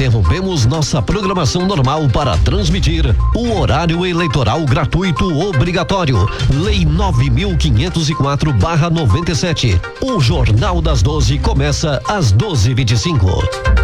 interrompemos nossa programação normal para transmitir o horário eleitoral gratuito obrigatório. Lei 9.504/97. O Jornal das 12 começa às 12h25.